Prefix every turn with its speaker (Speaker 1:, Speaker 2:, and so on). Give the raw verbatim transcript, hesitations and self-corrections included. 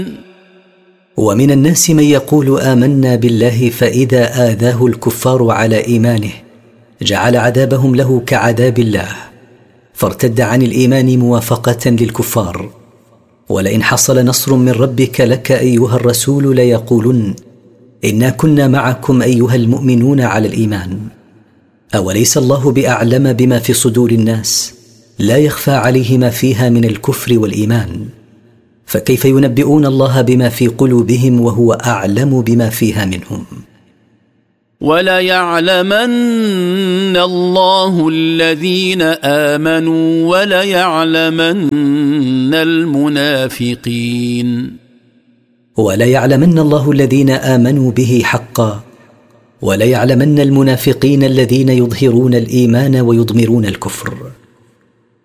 Speaker 1: ومن الناس من يقول آمنا بالله فإذا آذاه الكفار على إيمانه جعل عذابهم له كعذاب الله فارتد عن الإيمان موافقة للكفار. ولئن حصل نصر من ربك لك أيها الرسول ليقولن إنا كنا معكم أيها المؤمنون على الإيمان. أوليس الله بأعلم بما في صدور الناس؟ لا يخفى عليه ما فيها من الكفر والإيمان، فكيف ينبئون الله بما في قلوبهم وهو أعلم بما فيها منهم؟
Speaker 2: وليعلمن الله الذين آمنوا وليعلمن المنافقين.
Speaker 1: وليعلمن الله الذين آمنوا به حقا وليعلمن المنافقين الذين يظهرون الإيمان ويضمرون الكفر.